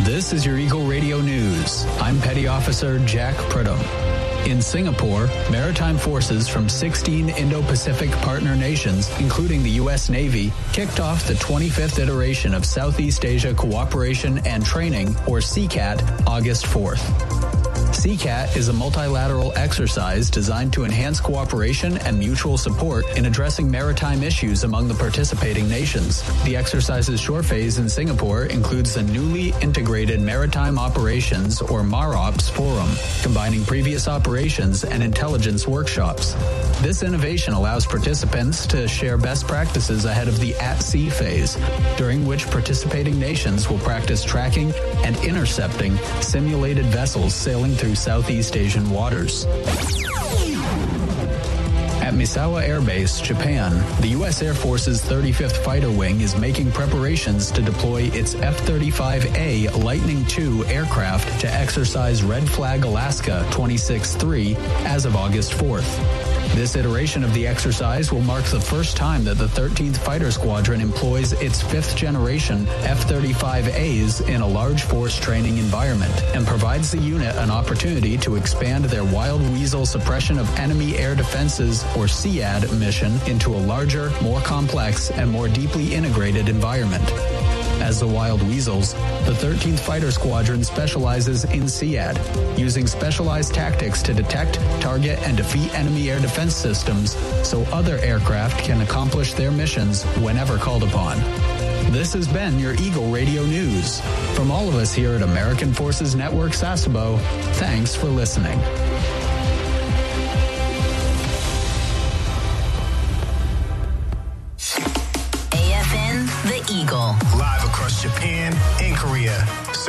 This is your Eagle Radio News. I'm Petty Officer Jack Pridham. In Singapore, maritime forces from 16 Indo-Pacific partner nations, including the U.S. Navy, kicked off the 25th iteration of Southeast Asia Cooperation and Training, or CCAT, August 4th. CCAT is a multilateral exercise designed to enhance cooperation and mutual support in addressing maritime issues among the participating nations. The exercise's shore phase in Singapore includes the newly integrated Maritime Operations, or MAROPS, Forum, combining previous operations and intelligence workshops. This innovation allows participants to share best practices ahead of the at-sea phase, during which participating nations will practice tracking and intercepting simulated vessels sailing through Southeast Asian waters. At Misawa Air Base, Japan, the U.S. Air Force's 35th Fighter Wing is making preparations to deploy its F-35A Lightning II aircraft to exercise Red Flag Alaska 26-3 as of August 4th. This iteration of the exercise will mark the first time that the 13th Fighter Squadron employs its fifth-generation F-35As in a large force training environment and provides the unit an opportunity to expand their Wild Weasel Suppression of Enemy Air Defenses, or SEAD, mission into a larger, more complex, and more deeply integrated environment. As the Wild Weasels, the 13th Fighter Squadron specializes in SEAD, using specialized tactics to detect, target, and defeat enemy air defense systems so other aircraft can accomplish their missions whenever called upon. This has been your Eagle Radio News. From all of us here at American Forces Network Sasebo, thanks for listening. AFN, The Eagle. Live across Japan and Korea.